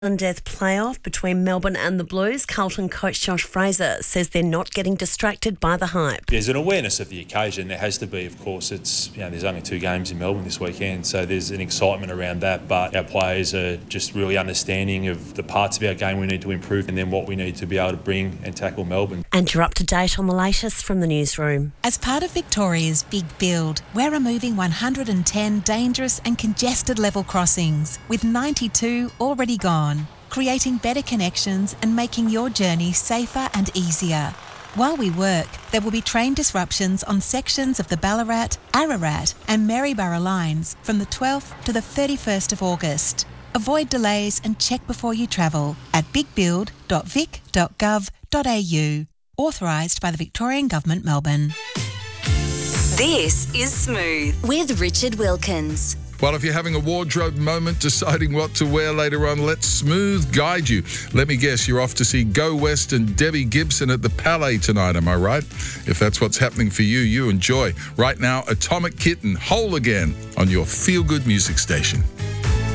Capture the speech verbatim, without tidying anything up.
And death playoff between Melbourne and the Blues, Carlton coach Josh Fraser says they're not getting distracted by the hype. There's an awareness of the occasion. There has to be, of course. It's, you know, there's only two games in Melbourne this weekend, so there's an excitement around that. But our players are just really understanding of the parts of our game we need to improve and then what we need to be able to bring and tackle Melbourne. And you're up to date on the latest from the newsroom. As part of Victoria's Big Build, we're removing one hundred ten dangerous and congested level crossings, with ninety-two already gone, creating better connections and making your journey safer and easier. While we work, there will be train disruptions on sections of the Ballarat, Ararat and Maryborough lines from the twelfth to the thirty-first of August. Avoid delays and check before you travel at big build dot vic dot gov dot a u. Authorised by the Victorian Government, Melbourne. This is Smooth with Richard Wilkins. Well, if you're having a wardrobe moment deciding what to wear later on, let Smooth guide you. Let me guess, you're off to see Go West and Debbie Gibson at the Palais tonight, am I right? If that's what's happening for you, you enjoy. Right now, Atomic Kitten, Whole Again, on your feel-good music station.